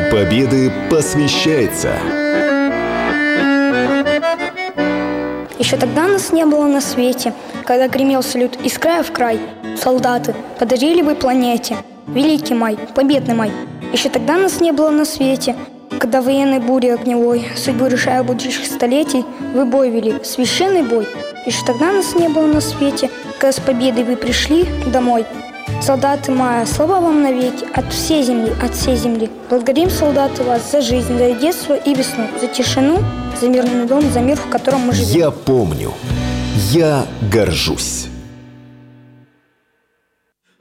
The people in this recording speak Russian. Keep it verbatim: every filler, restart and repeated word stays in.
Победы посвящается. Еще тогда нас не было на свете, когда гремел салют из края в край. Солдаты подарили вы планете великий май, победный май. Еще тогда нас не было на свете, когда военной бурей огневой, судьбу решая будущих столетий, вы бой вели, священный бой. Еще тогда нас не было на свете, когда с победой вы пришли домой. Солдаты мая, слава вам навеки, от всей земли, от всей земли. Благодарим, солдаты, вас за жизнь, за детство и весну, за тишину, за мирный дом, за мир, в котором мы живем. Я помню. Я горжусь.